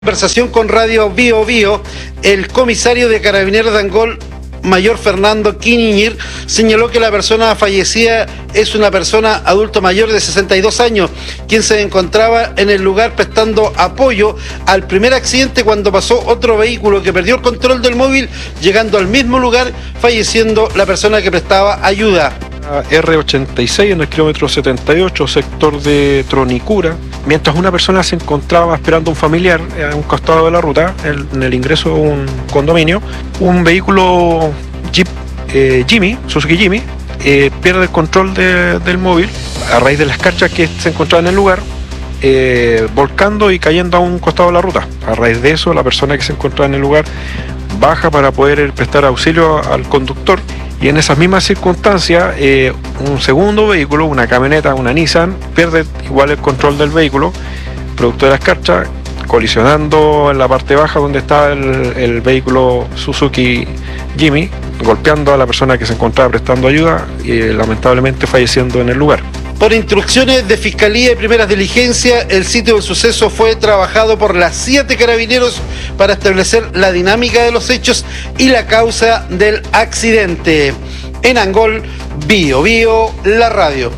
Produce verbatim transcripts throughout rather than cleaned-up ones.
Conversación con Radio Bio Bio, el comisario de Carabineros de Angol, Mayor Fernando Quiñir, señaló que la persona fallecida es una persona adulto mayor de sesenta y dos años, quien se encontraba en el lugar prestando apoyo al primer accidente cuando pasó otro vehículo que perdió el control del móvil, llegando al mismo lugar, falleciendo la persona que prestaba ayuda. R ochenta y seis en el kilómetro setenta y ocho, sector de Tronicura, mientras una persona se encontraba esperando a un familiar a un costado de la ruta, en el ingreso de un condominio, un vehículo Jeep eh, Jimmy, Suzuki Jimmy, eh, pierde el control de, del móvil a raíz de las escarchas que se encontraban en el lugar, eh, volcando y cayendo a un costado de la ruta. A raíz de eso, la persona que se encontraba en el lugar baja para poder prestar auxilio al conductor. Y en esas mismas circunstancias, eh, un segundo vehículo, una camioneta, una Nissan, pierde igual el control del vehículo, producto de la escarcha, colisionando en la parte baja donde estaba el, el vehículo Suzuki Jimmy, golpeando a la persona que se encontraba prestando ayuda y eh, lamentablemente falleciendo en el lugar. Por instrucciones de Fiscalía y Primeras Diligencias, el sitio del suceso fue trabajado por las siete carabineros para establecer la dinámica de los hechos y la causa del accidente. En Angol, Bio Bio, la radio.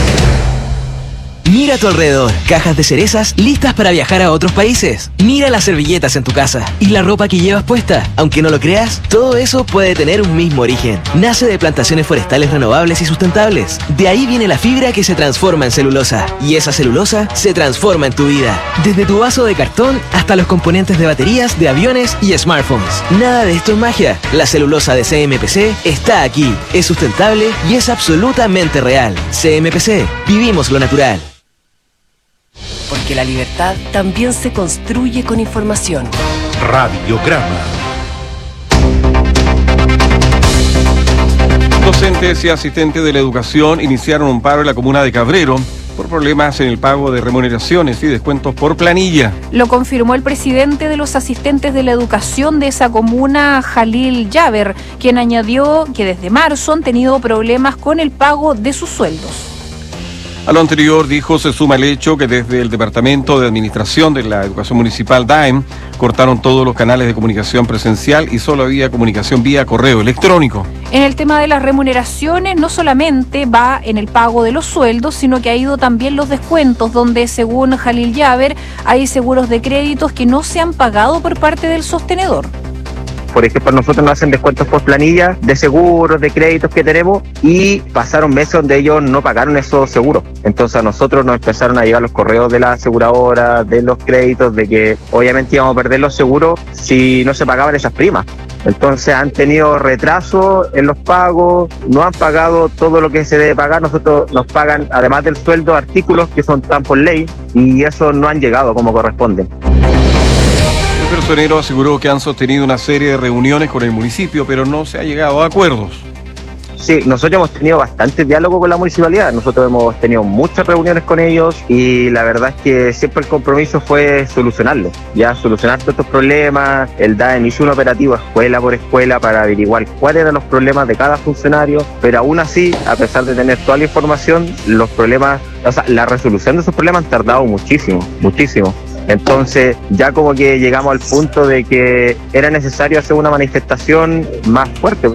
Mira a tu alrededor, cajas de cerezas listas para viajar a otros países. Mira las servilletas en tu casa y la ropa que llevas puesta. Aunque no lo creas, todo eso puede tener un mismo origen. Nace de plantaciones forestales renovables y sustentables. De ahí viene la fibra que se transforma en celulosa. Y esa celulosa se transforma en tu vida. Desde tu vaso de cartón hasta los componentes de baterías, de aviones y smartphones. Nada de esto es magia. La celulosa de C M P C está aquí. Es sustentable y es absolutamente real. C M P C. Vivimos lo natural. Porque la libertad también se construye con información. Radiograma. Docentes y asistentes de la educación iniciaron un paro en la comuna de Cabrero por problemas en el pago de remuneraciones y descuentos por planilla. Lo confirmó el presidente de los asistentes de la educación de esa comuna, Jalil Yaber, quien añadió que desde marzo han tenido problemas con el pago de sus sueldos. A lo anterior, dijo, se suma el hecho que desde el Departamento de Administración de la Educación Municipal, D A E M, cortaron todos los canales de comunicación presencial y solo había comunicación vía correo electrónico. En el tema de las remuneraciones, no solamente va en el pago de los sueldos, sino que ha ido también los descuentos, donde, según Jalil Yaber, hay seguros de créditos que no se han pagado por parte del sostenedor. Por ejemplo, nosotros nos hacen descuentos por planilla de seguros, de créditos que tenemos y pasaron meses donde ellos no pagaron esos seguros. Entonces a nosotros nos empezaron a llegar los correos de la aseguradora, de los créditos, de que obviamente íbamos a perder los seguros si no se pagaban esas primas. Entonces han tenido retraso en los pagos, no han pagado todo lo que se debe pagar. Nosotros nos pagan, además del sueldo, artículos que son tan por ley y esos no han llegado como corresponden. El personero aseguró que han sostenido una serie de reuniones con el municipio, pero no se ha llegado a acuerdos. Sí, nosotros hemos tenido bastante diálogo con la municipalidad, nosotros hemos tenido muchas reuniones con ellos y la verdad es que siempre el compromiso fue solucionarlo, ya solucionar todos estos problemas. El D A E M hizo un operativo escuela por escuela para averiguar cuáles eran los problemas de cada funcionario, pero aún así, a pesar de tener toda la información, los problemas, o sea, la resolución de esos problemas han tardado muchísimo, muchísimo. Entonces ya como que llegamos al punto de que era necesario hacer una manifestación más fuerte.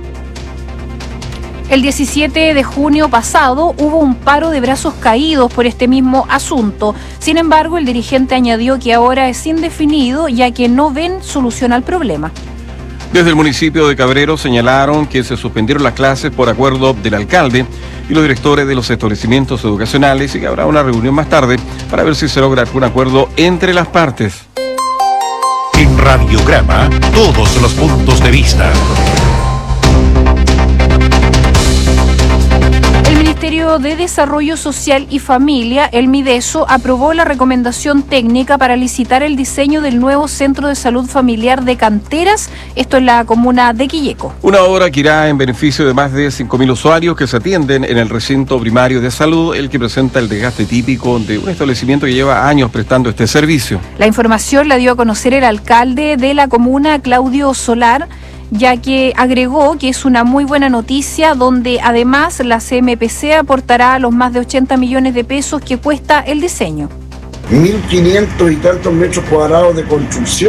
El diecisiete de junio pasado hubo un paro de brazos caídos por este mismo asunto. Sin embargo, el dirigente añadió que ahora es indefinido ya que no ven solución al problema. Desde el municipio de Cabrero señalaron que se suspendieron las clases por acuerdo del alcalde y los directores de los establecimientos educacionales y que habrá una reunión más tarde para ver si se logra algún acuerdo entre las partes. En Radiograma, todos los puntos de vista. El Ministerio de Desarrollo Social y Familia, el MIDESO, aprobó la recomendación técnica para licitar el diseño del nuevo Centro de Salud Familiar de Canteras, esto en la comuna de Quilleco. Una obra que irá en beneficio de más de cinco mil usuarios que se atienden en el recinto primario de salud, el que presenta el desgaste típico de un establecimiento que lleva años prestando este servicio. La información la dio a conocer el alcalde de la comuna, Claudio Solar, ya que agregó que es una muy buena noticia, donde además la C M P C aportará los más de ochenta millones de pesos que cuesta el diseño. mil quinientos y tantos metros cuadrados de construcción.